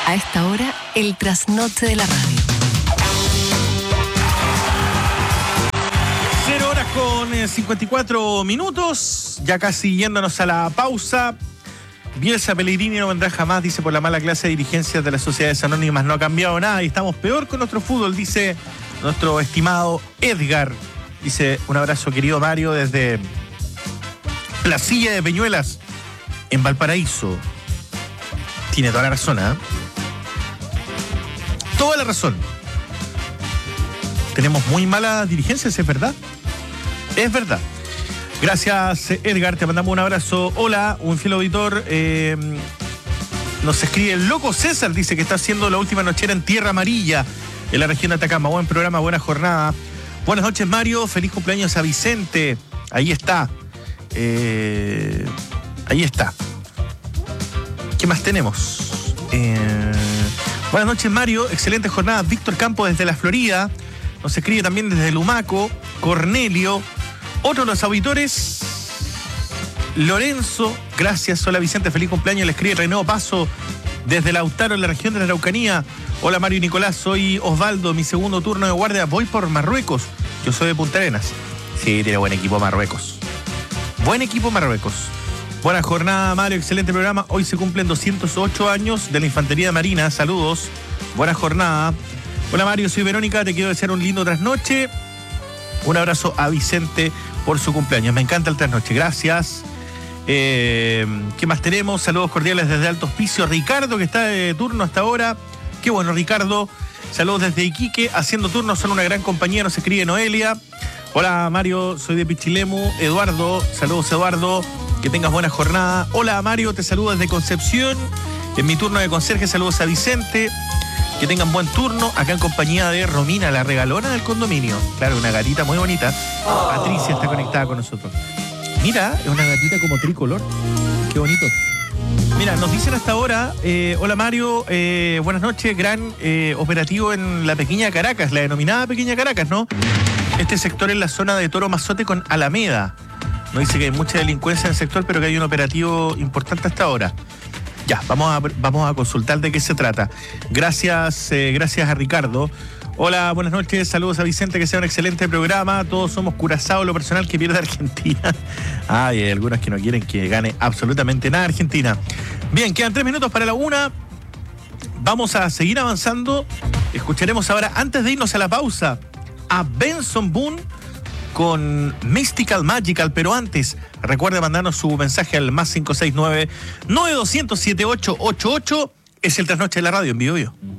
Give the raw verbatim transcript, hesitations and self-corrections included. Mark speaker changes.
Speaker 1: A esta hora, el trasnoche de la radio.
Speaker 2: Cero horas con eh, cincuenta y cuatro minutos, ya casi yéndonos a la pausa. Bielsa Pellegrini no vendrá jamás, dice, por la mala clase de dirigencias de las sociedades anónimas. No ha cambiado nada y estamos peor con nuestro fútbol, dice nuestro estimado Edgar. Dice, un abrazo, querido Mario, desde Placilla de Peñuelas, en Valparaíso. Tiene toda la razón, ¿eh? Toda la razón. Tenemos muy malas dirigencias, es verdad. Es verdad. Gracias, Edgar, te mandamos un abrazo. Hola, un fiel auditor. Eh, nos escribe el loco César, dice que está haciendo la última nochera en Tierra Amarilla, en la región de Atacama. Buen programa, buena jornada. Buenas noches, Mario. Feliz cumpleaños a Vicente. Ahí está. Eh, ahí está. ¿Qué más tenemos? Eh, buenas noches, Mario. Excelente jornada. Víctor Campos desde la Florida. Nos escribe también desde Lumaco. Cornelio. Otro de los auditores, Lorenzo. Gracias. Hola, Vicente. Feliz cumpleaños. Le escribe Reineo Paso desde Lautaro, en la región de la Araucanía. Hola, Mario y Nicolás. Soy Osvaldo. Mi segundo turno de guardia. Voy por Marruecos. Yo soy de Punta Arenas. Sí, tiene buen equipo Marruecos. Buen equipo Marruecos. Buena jornada, Mario. Excelente programa. Hoy se cumplen doscientos ocho años de la Infantería Marina. Saludos. Buena jornada. Hola, Mario. Soy Verónica. Te quiero desear un lindo trasnoche. Un abrazo a Vicente por su cumpleaños. Me encanta el trasnoche. Gracias. Eh, ¿Qué más tenemos? Saludos cordiales desde Alto Hospicio. Ricardo, que está de turno hasta ahora. Qué bueno, Ricardo. Saludos desde Iquique. Haciendo turno, son una gran compañía. Nos escribe Noelia. Hola, Mario. Soy de Pichilemu. Eduardo. Saludos, Eduardo. Que tengas buena jornada. Hola, Mario. Te saludo desde Concepción. En mi turno de conserje, saludos a Vicente. Que tengan buen turno, acá en compañía de Romina, la regalona del condominio. Claro, una gatita muy bonita. Oh. Patricia está conectada con nosotros. Mira, es una gatita como tricolor. Qué bonito. Mira, nos dicen hasta ahora, eh, hola Mario, eh, buenas noches, gran eh, operativo en la Pequeña Caracas, la denominada Pequeña Caracas, ¿no? Este sector es la zona de Toro Mazote con Alameda. Nos dice que hay mucha delincuencia en el sector, pero que hay un operativo importante hasta ahora. Ya, vamos a, vamos a consultar de qué se trata. Gracias, eh, gracias a Ricardo. Hola, buenas noches, saludos a Vicente, que sea un excelente programa. Todos somos Curazao, lo personal que pierde Argentina. Ay, hay algunos que no quieren que gane absolutamente nada Argentina. Bien, quedan tres minutos para la una. Vamos a seguir avanzando. Escucharemos ahora, antes de irnos a la pausa, a Benson Boone con Mystical Magical, pero antes, recuerde mandarnos su mensaje al más cinco seis nueve, nueve dos cero cero, siete ocho ocho ocho. Es el Trasnoche de la Radio en Vivo Vivo.